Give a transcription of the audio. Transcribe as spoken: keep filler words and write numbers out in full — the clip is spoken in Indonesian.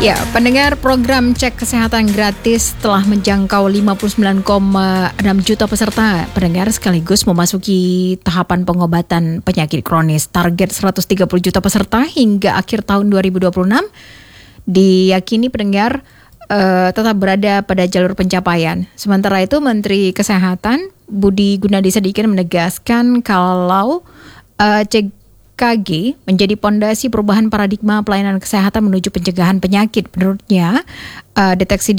Ya, pendengar, program cek kesehatan gratis telah menjangkau lima puluh sembilan koma enam juta peserta. Pendengar, sekaligus memasuki tahapan pengobatan penyakit kronis. Target seratus tiga puluh juta peserta hingga akhir tahun dua ribu dua puluh enam diyakini pendengar uh, tetap berada pada jalur pencapaian. Sementara itu, Menteri Kesehatan Budi Gunadi Sadikin menegaskan kalau uh, cek K G menjadi pondasi perubahan paradigma pelayanan kesehatan menuju pencegahan penyakit. Menurutnya, uh, deteksi